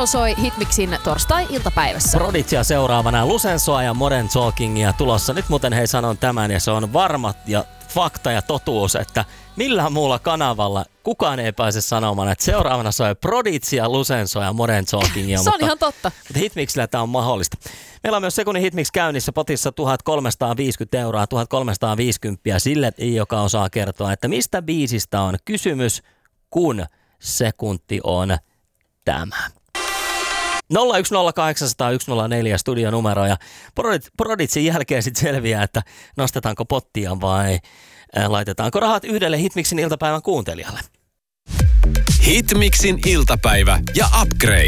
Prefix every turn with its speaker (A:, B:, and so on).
A: Lusenso soi Hitmixin torstai-iltapäivässä.
B: Prodigia seuraavana, Lusensoa ja Modern Talkingia tulossa. Nyt muuten hei sanon tämän, ja se on varma ja fakta ja totuus, että millään muulla kanavalla kukaan ei pääse sanomaan, että seuraavana soi Prodigia, Lusensoa ja Modern Talkingia.
A: Se on ihan totta.
B: Mutta Hitmixillä tämä on mahdollista. Meillä on myös sekunnin Hitmix käynnissä, potissa 1350 euroa, 1350 sille, joka osaa kertoa, että mistä biisistä on kysymys, kun sekunti on tämä. 010800104 studionumero ja Prodigin jälkeen sitten selviää, että nostetaanko pottia vai laitetaanko rahat yhdelle Hitmixin iltapäivän kuuntelijalle.
C: Hitmixin iltapäivä ja Upgrade.